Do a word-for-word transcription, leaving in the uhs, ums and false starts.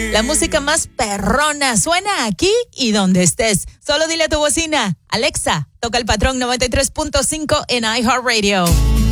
La música más perrona suena aquí y donde estés. Solo dile a tu bocina, Alexa, toca el patrón noventa y tres punto cinco en iHeartRadio.